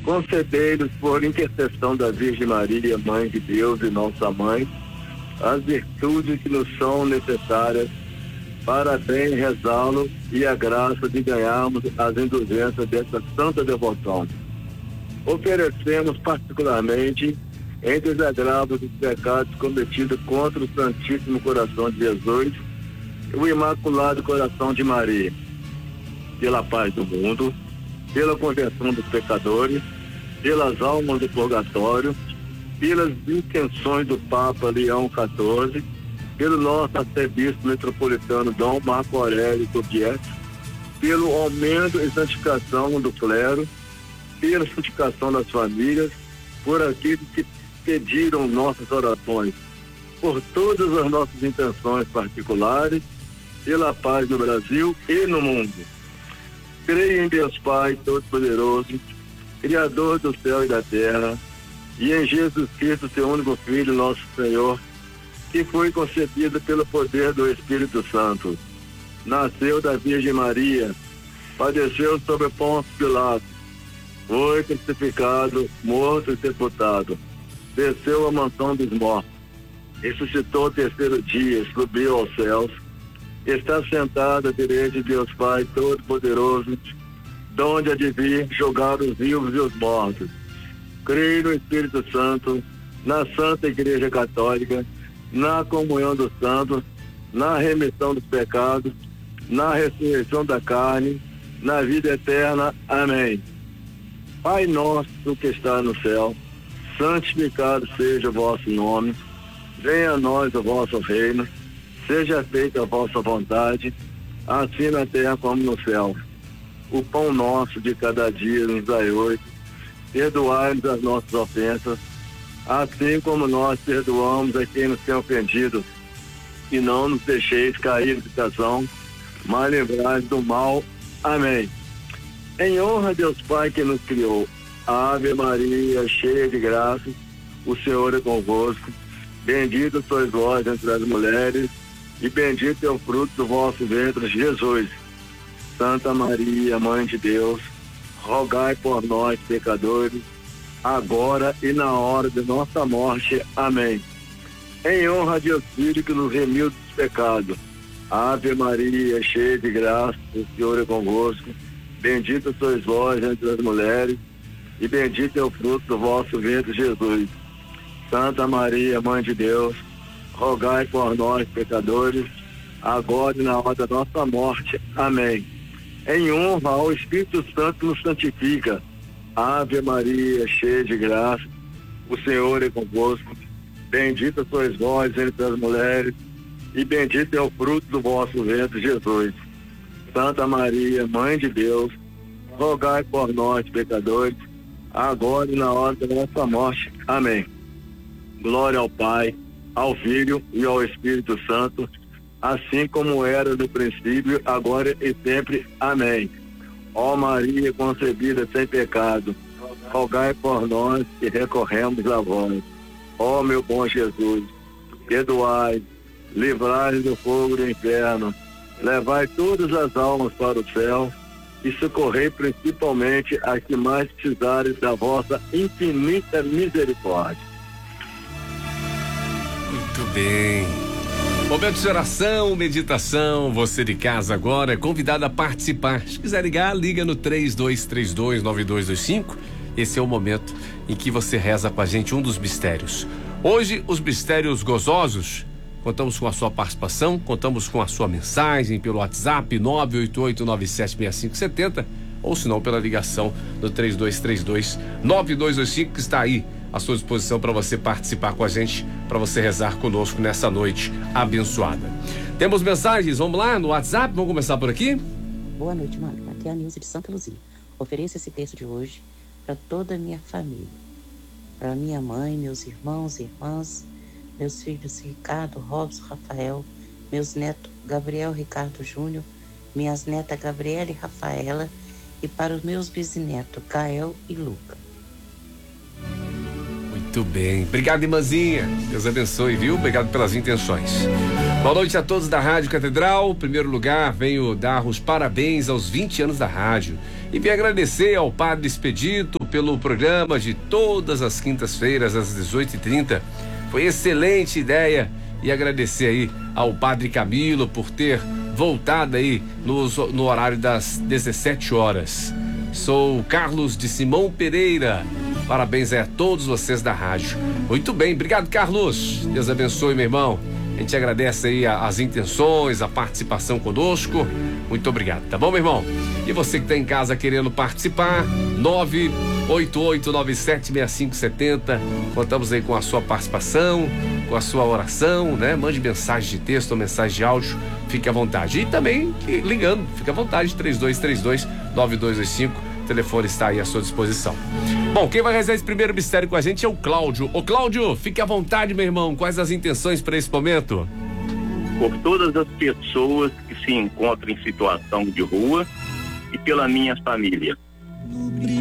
concedei-nos por intercessão da Virgem Maria, Mãe de Deus e nossa Mãe, as virtudes que nos são necessárias para bem rezá-lo e a graça de ganharmos as indulgências dessa santa devoção. Oferecemos particularmente em desagravo dos pecados cometidos contra o Santíssimo Coração de Jesus e o Imaculado Coração de Maria, pela paz do mundo, pela conversão dos pecadores, pelas almas do purgatório, pelas intenções do Papa Leão XIV, pelo nosso arcebispo metropolitano Dom Marco Aurélio Tobias, pelo aumento e santificação do clero, pela santificação das famílias, por aqueles que pediram nossas orações, por todas as nossas intenções particulares, pela paz no Brasil e no mundo. Creio em Deus Pai Todo-Poderoso, Criador do céu e da terra, e em Jesus Cristo, seu único Filho, nosso Senhor, que foi concebido pelo poder do Espírito Santo. Nasceu da Virgem Maria, padeceu sob Pôncio Pilatos, foi crucificado, morto e sepultado, desceu à mansão dos mortos, ressuscitou ao terceiro dia, subiu aos céus, está sentado à direita de Deus Pai Todo-Poderoso, donde há de vir julgar os vivos e os mortos. Creio no Espírito Santo, na Santa Igreja Católica, na comunhão dos santos, na remissão dos pecados, na ressurreição da carne, na vida eterna. Amém. Pai nosso que está no céu, santificado seja o vosso nome, venha a nós o vosso reino, seja feita a vossa vontade, assim na terra como no céu. O pão nosso de cada dia nos dai hoje, perdoai-nos as nossas ofensas, assim como nós perdoamos a quem nos tem ofendido, e não nos deixeis cair em tentação, mas livrai-nos do mal. Amém. Em honra a Deus Pai que nos criou, Ave Maria, cheia de graça, o Senhor é convosco, bendita sois vós entre as mulheres, e bendito é o fruto do vosso ventre, Jesus. Santa Maria, Mãe de Deus, rogai por nós, pecadores, agora e na hora de nossa morte. Amém. Em honra a Deus Filho que nos remiu dos pecados, Ave Maria, cheia de graça, o Senhor é convosco, bendita sois vós entre as mulheres, e bendito é o fruto do vosso ventre, Jesus. Santa Maria, Mãe de Deus, rogai por nós, pecadores, agora e na hora da nossa morte. Amém. Em honra ao Espírito Santo que nos santifica, Ave Maria, cheia de graça, o Senhor é convosco, bendita sois vós entre as mulheres, e bendito é o fruto do vosso ventre, Jesus. Santa Maria, Mãe de Deus, rogai por nós, pecadores, agora e na hora da nossa morte. Amém. Glória ao Pai, ao Filho e ao Espírito Santo, assim como era no princípio, agora e sempre. Amém. Ó Maria concebida sem pecado, rogai por nós que recorremos a vós. Ó meu bom Jesus, perdoai, livrai do fogo do inferno, levai todas as almas para o céu e socorrei principalmente as que mais precisarem da vossa infinita misericórdia. Muito bem. Momento de oração, meditação. Você de casa agora é convidado a participar. Se quiser ligar, liga no 3232-9225. Esse é o momento em que você reza com a gente um dos mistérios. Hoje, os mistérios gozosos. Contamos com a sua participação, contamos com a sua mensagem pelo WhatsApp 988976570 ou se não pela ligação do 3232-9225, que está aí à sua disposição para você participar com a gente, para você rezar conosco nessa noite abençoada. Temos mensagens, vamos lá no WhatsApp, vamos começar por aqui? Boa noite, mano. Aqui é a Nilce de Santa Luzia. Ofereço esse texto de hoje para toda a minha família, para minha mãe, meus irmãos e irmãs, meus filhos Ricardo, Robson, Rafael, meus netos Gabriel, Ricardo Júnior, minhas netas Gabriela e Rafaela, e para os meus bisnetos Gael e Luca. Muito bem, obrigado, irmãzinha, Deus abençoe, viu? Obrigado pelas intenções. Boa noite a todos da Rádio Catedral. Em primeiro lugar, venho dar os parabéns aos 20 anos da rádio e venho agradecer ao Padre Expedito pelo programa de todas as quintas-feiras às 18h30. Foi excelente ideia, e agradecer aí ao Padre Camilo por ter voltado aí no horário das 17 horas. Sou o Carlos de Simão Pereira. Parabéns aí a todos vocês da rádio. Muito bem, obrigado, Carlos. Deus abençoe, meu irmão. A gente agradece aí as intenções, a participação conosco. Muito obrigado, tá bom, meu irmão? E você que está em casa querendo participar, 988976570. Contamos aí com a sua participação, com a sua oração, né? Mande mensagem de texto ou mensagem de áudio, fique à vontade. E também ligando, fique à vontade, 3232-9225. O telefone está aí à sua disposição. Bom, quem vai rezar esse primeiro mistério com a gente é o Cláudio. Ô Cláudio, fique à vontade, meu irmão. Quais as intenções para esse momento? Por todas as pessoas que se encontram em situação de rua e pela minha família.